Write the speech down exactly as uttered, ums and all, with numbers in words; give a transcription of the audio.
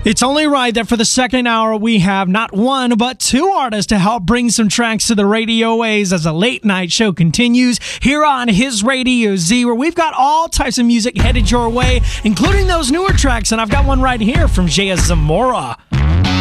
It's only right that for the second hour we have not one but two artists to help bring some tracks to the radio waves as a late night show continues here on His Radio Z, where we've got all types of music headed your way, including those newer tracks, and I've got one right here from Jaya Zamora.